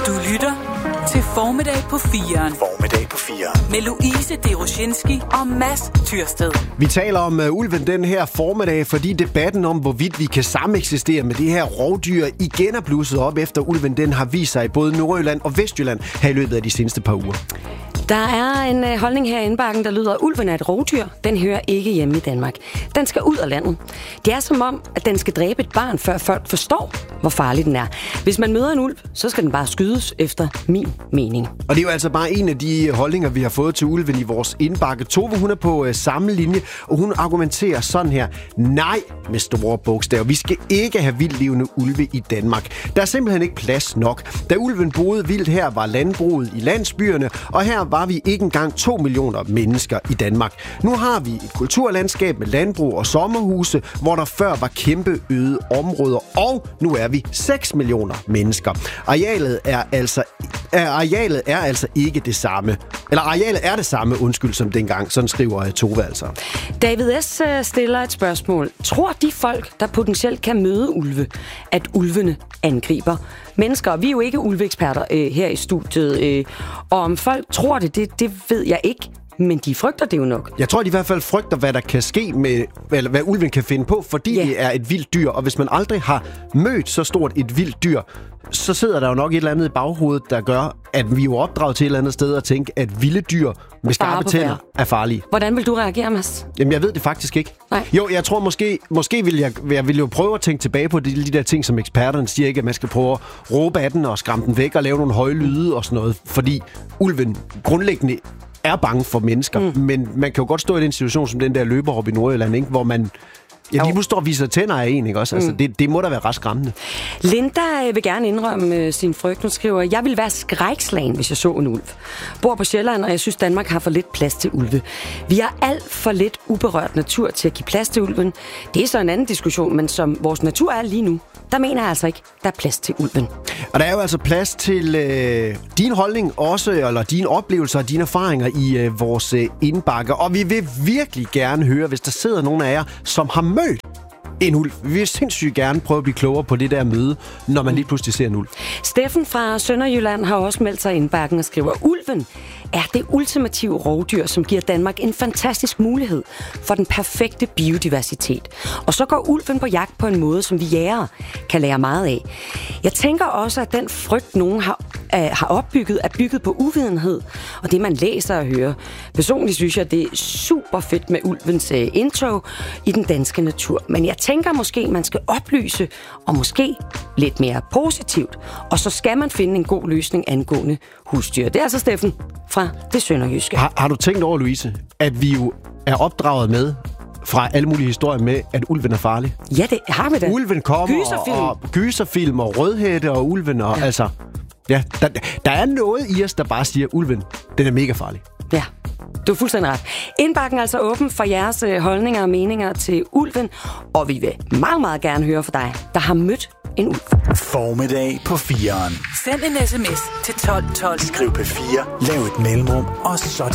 Du lytter til Formiddag på 4'eren. Formiddag på 4'eren. Med Louise Deroshinski og Mads Tyrsted. Vi taler om ulven den her formiddag, fordi debatten om, hvorvidt vi kan sameksistere med det her rovdyr, igen er blusset op efter ulven den har vist sig i både Nordjylland og Vestjylland her i løbet af de seneste par uger. Der er en holdning her i indbakken, der lyder, at ulven er et rovdyr. Den hører ikke hjemme i Danmark. Den skal ud af landet. Det er som om, at den skal dræbe et barn, før folk forstår, hvor farlig den er. Hvis man møder en ulv, så skal den bare skydes efter min mening. Og det er jo altså bare en af de holdninger, vi har fået til ulven i vores indbakke. Tove, hun er på samme linje, og hun argumenterer sådan her. Nej, med store bogstaver. Vi skal ikke have vildlevende ulve i Danmark. Der er simpelthen ikke plads nok. Da ulven boede vildt her, var landbruget i landsbyerne, og her var vi ikke engang 2 millioner mennesker i Danmark. Nu har vi et kulturlandskab med landbrug og sommerhuse, hvor der før var kæmpe øde områder, og nu er vi 6 millioner mennesker. Arealet er altså ikke det samme. Eller arealet er det samme, som dengang, sådan skriver Tove altså. David S. stiller et spørgsmål. Tror de folk, der potentielt kan møde ulve, at ulvene angriber mennesker? Vi er jo ikke ulveeksperter her i studiet, og om folk tror det ved jeg ikke. Men de frygter det jo nok. Jeg tror, de i hvert fald frygter, hvad der kan ske med, eller hvad ulven kan finde på, fordi det er et vildt dyr. Og hvis man aldrig har mødt så stort et vildt dyr, så sidder der jo nok et eller andet i baghovedet, der gør, at vi er jo opdraget til et eller andet sted at tænke, at vilde dyr med skarpe tænder er farlige. Hvordan vil du reagere, Mads? Jamen, jeg ved det faktisk ikke. Nej. Jo, jeg tror måske vil jeg prøve at tænke tilbage på de der ting, som eksperterne siger, ikke, at man skal prøve at råbe af den og skræmme den væk og lave nogle høje lyde og sådan noget, fordi ulven grundlæggende er bange for mennesker, men man kan jo godt stå i den situation som den der løberhop i Nordjylland, ikke? Hvor man lige pludselig står og viser tænder af en, ikke også? Altså, det må da være ret skræmmende. Linda vil gerne indrømme sin frygt. Hun skriver, jeg ville være skrækslagen, hvis jeg så en ulv. Bor på Sjælland, og jeg synes, Danmark har for lidt plads til ulve. Vi har alt for lidt uberørt natur til at give plads til ulven. Det er så en anden diskussion, men som vores natur er lige nu, der mener jeg altså ikke, der er plads til ulven. Og der er jo altså plads til din holdning også, eller dine oplevelser og dine erfaringer i vores indbakke. Og vi vil virkelig gerne høre, hvis der sidder nogen af jer, som har mødt en ulv. Vi vil sindssygt gerne prøve at blive klogere på det der møde, når man lige pludselig ser en ulv. Steffen fra Sønderjylland har også meldt sig i indbakken og skriver, ulven er det ultimative rovdyr, som giver Danmark en fantastisk mulighed for den perfekte biodiversitet. Og så går ulven på jagt på en måde, som vi jægere kan lære meget af. Jeg tænker også, at den frygt, nogen har opbygget, er bygget på uvidenhed, og det man læser og hører. Personligt synes jeg, det er super fedt med ulvens indtog i den danske natur. Men jeg tænker måske, man skal oplyse, og måske lidt mere positivt. Og så skal man finde en god løsning angående husdyr. Det er altså Steffen fra det sønderjyske. Har du tænkt over, Louise, at vi jo er opdraget med fra alle mulige historier med, at ulven er farlig? Ja, det har vi da. Ulven kommer og gyserfilm og rødhætte og ulven og altså... Ja, der er noget i os, der bare siger, at ulven, den er mega farlig. Ja, du er fuldstændig ret. Indbakken er altså åben for jeres holdninger og meninger til ulven, og vi vil meget, meget gerne høre fra dig, der har mødt en ulv. Formiddag på 4'eren. Send en sms til 1212. Skriv P4, lav et mellemrum, og så